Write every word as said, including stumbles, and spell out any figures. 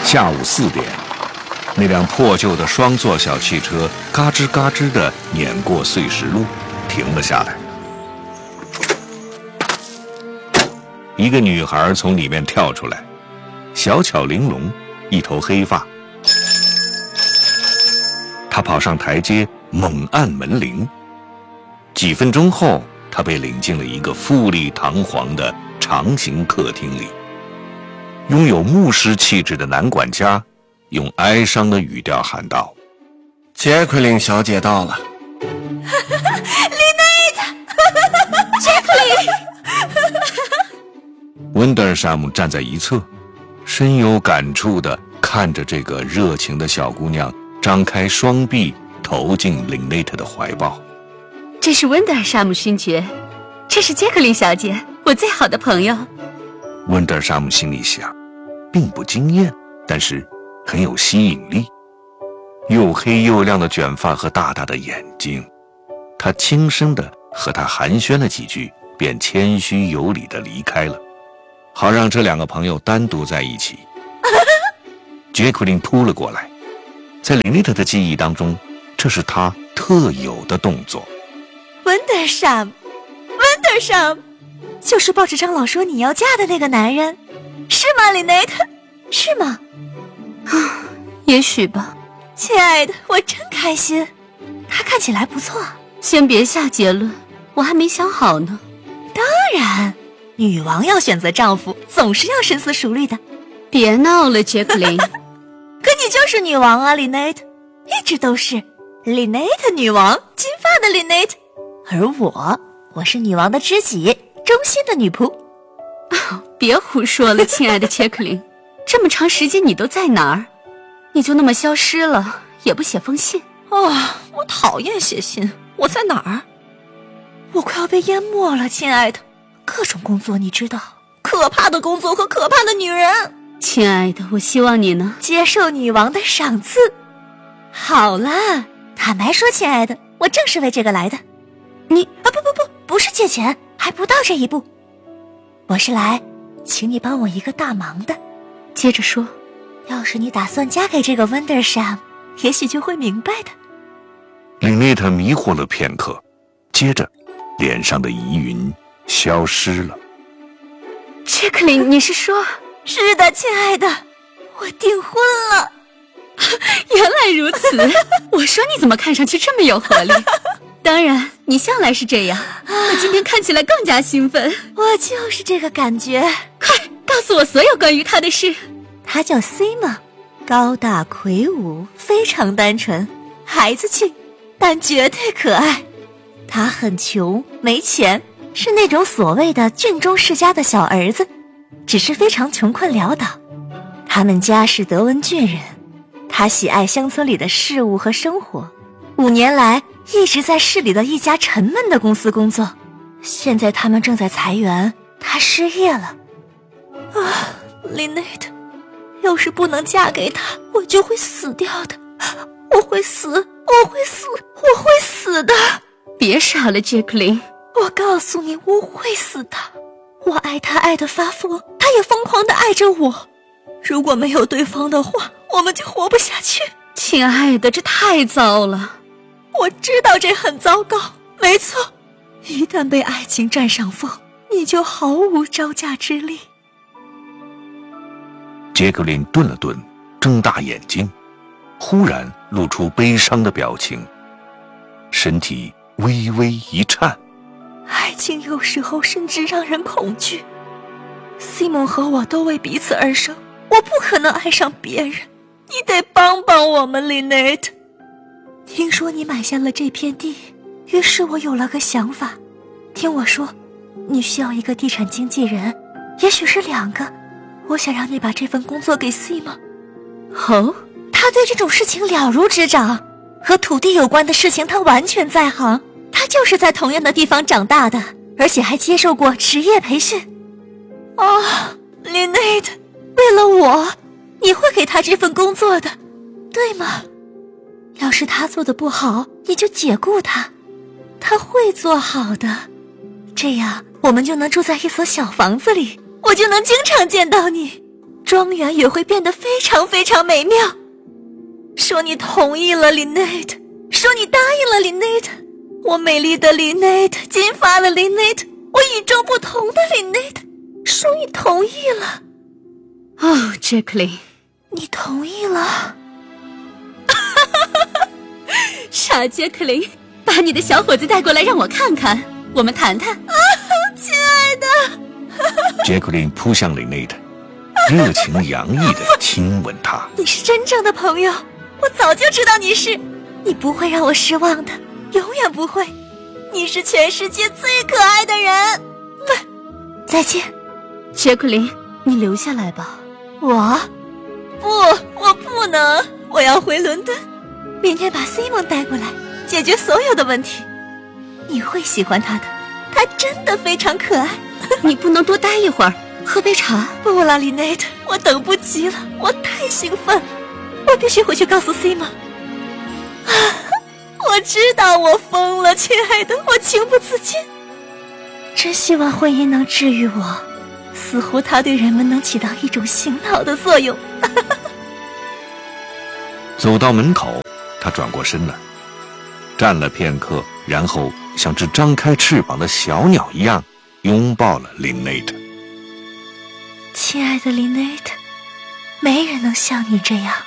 下午四点，那辆破旧的双座小汽车嘎吱嘎吱地碾过碎石路，停了下来。一个女孩从里面跳出来，小巧玲珑，一头黑发。她跑上台阶，猛按门铃。几分钟后，她被领进了一个富丽堂皇的长形客厅里。拥有牧师气质的男管家用哀伤的语调喊道：“ 杰奎琳小姐到了。” 丽内特，杰奎琳。 温德尔山姆站在一侧，深有感触地看着这个热情的小姑娘张开双臂投进琳内特的怀抱。 这是温德尔山姆勋爵，这是杰克琳小姐，我最好的朋友。 温德尔山姆心里想，并不惊艳，但是很有吸引力。又黑又亮的卷发和大大的眼睛，他轻声地和她寒暄了几句，便谦虚有礼地离开了，好让这两个朋友单独在一起。杰奎琳扑了过来，在琳内特的记忆当中，这是他特有的动作。 温德尔山姆，温德尔山姆，就是报纸上老说你要嫁的那个男人，是吗，琳内特？是吗？ 啊，也许吧。 亲爱的，我真开心，他看起来不错。 先别下结论，我还没想好呢。 当然，女王要选择丈夫，总是要深思熟虑的。 别闹了，杰克琳。 可你就是女王啊，琳内特，一直都是琳内特女王，金发的琳内特。而我，我是女王的知己，忠心的女仆。 哦，别胡说了，亲爱的杰克琳，这么长时间你都在哪儿？你就那么消失了，也不写封信？ 哦，我讨厌写信。我在哪儿？我快要被淹没了，亲爱的。各种工作你知道，可怕的工作和可怕的女人。 亲爱的，我希望你呢接受女王的赏赐。好啦，坦白说，亲爱的，我正是为这个来的。你啊，不不不，不是借钱，还不到这一步。我是来请你帮我一个大忙的。 接着说。 要是你打算嫁给这个温德尔山，也许就会明白的。 琳内特迷惑了片刻，接着脸上的疑云消失了。 杰克琳，你是说？ 是的，亲爱的，我订婚了。 原来如此。我说你怎么看上去这么有活力？当然，你向来是这样。我今天看起来更加兴奋。 我就是这个感觉。 快告诉我所有关于他的事。 他叫 Sima， 高大魁梧，非常单纯，孩子气，但绝对可爱。他很穷，没钱，是那种所谓的郡中世家的小儿子，只是非常穷困潦倒。他们家是德文郡人，他喜爱乡村里的事物和生活。五年来一直在市里的一家沉闷的公司工作，现在他们正在裁员，他失业了。啊，琳内特，要是不能嫁给他，我就会死掉的。我会死，我会死，我会死的。 别傻了，杰克琳。 我告诉你，我会死的。我爱他爱得发疯，他也疯狂地爱着我。如果没有对方的话，我们就活不下去。 亲爱的，这太糟了。 我知道这很糟糕，没错。一旦被爱情占上风，你就毫无招架之力。 杰克琳顿了顿，睁大眼睛，忽然露出悲伤的表情，身体微微一颤。 爱情有时候甚至让人恐惧。西蒙和我都为彼此而生，我不可能爱上别人。你得帮帮我们，琳内特。听说你买下了这片地，于是我有了个想法。听我说，你需要一个地产经纪人，也许是两个。我想让你把这份工作给 Sima。 哦， 他对这种事情了如指掌，和土地有关的事情他完全在行。他就是在同样的地方长大的，而且还接受过职业培训。哦，琳内特，为了我，你会给他这份工作的，对吗？要是他做的不好，你就解雇他，他会做好的。这样我们就能住在一所小房子里，我就能经常见到你。 庄园也会变得非常非常美妙。说你同意了 Lynette， 说你答应了 Lynette， 我美丽的 Lynette， 金发的 Lynette， 我与众不同的 Lynette， 说你同意了。 哦 Jacqueline， 你同意了。 傻 Jacqueline， 把你的小伙子带过来让我看看，我们谈谈。 啊，亲爱的。 Jacqueline 扑向 Lynette， 热情洋溢地亲吻她。 你是真正的朋友，我早就知道你是，你不会让我失望的，永远不会。你是全世界最可爱的人。再见。 Jacqueline， 你留下来吧。 我？不，我不能，我要回伦敦，明天把 Simon 带过来，解决所有的问题。你会喜欢他的，他真的非常可爱。 你不能多待一会儿，喝杯茶？ 不啦 Lynette， 我等不及了，我太兴奋，我必须回去告诉 Simon。啊，我知道我疯了，亲爱的，我情不自禁。真希望婚姻能治愈我，似乎它对人们能起到一种醒脑的作用。 走到门口，他转过身来，站了片刻，然后像只张开翅膀的小鸟一样拥抱了 Lynette。 亲爱的 Lynette， 没人能像你这样